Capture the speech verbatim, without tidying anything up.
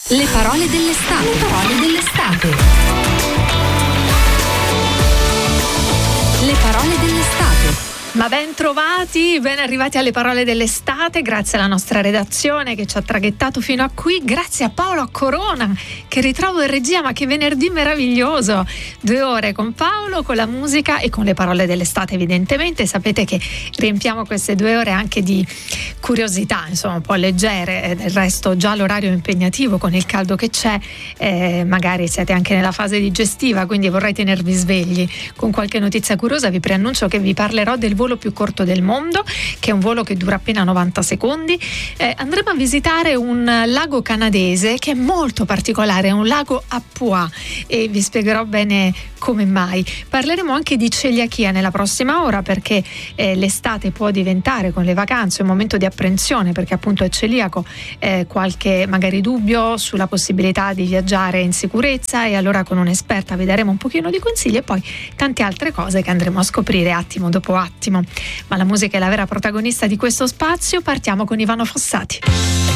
Le parole dell'estate. Le parole dell'estate. Le parole dell'estate. Ma ben trovati, ben arrivati alle parole dell'estate, grazie alla nostra redazione che ci ha traghettato fino a qui, grazie a Paolo a Corona che ritrovo in regia, ma che venerdì meraviglioso, due ore con Paolo, con la musica e con le parole dell'estate evidentemente. Sapete che riempiamo queste due ore anche di curiosità, insomma un po' leggere, del resto già l'orario è impegnativo con il caldo che c'è, eh, magari siete anche nella fase digestiva, quindi vorrei tenervi svegli con qualche notizia curiosa. Vi preannuncio che vi parlerò del volo più corto del mondo, che è un volo che dura appena novanta secondi. Eh, andremo a visitare un lago canadese che è molto particolare, è un lago a Poix, e vi spiegherò bene come mai. Parleremo anche di celiachia nella prossima ora, perché eh, l'estate può diventare, con le vacanze, un momento di apprensione, perché appunto è celiaco, eh, qualche magari dubbio sulla possibilità di viaggiare in sicurezza, e allora con un'esperta vi daremo un pochino di consigli e poi tante altre cose che andremo a scoprire attimo dopo attimo. Ma la musica è la vera protagonista di questo spazio. Partiamo con Ivano Fossati.